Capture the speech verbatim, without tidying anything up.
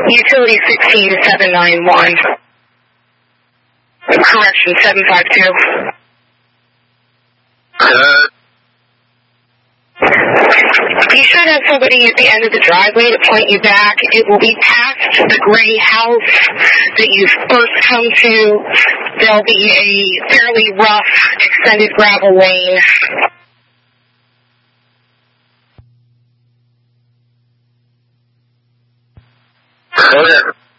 Utility sixteen seven nine one. Correction, seven five two. Uh, You should have somebody at the end of the driveway to point you back. It will be past the gray house that you first come to. There'll be a fairly rough, extended gravel lane. okay.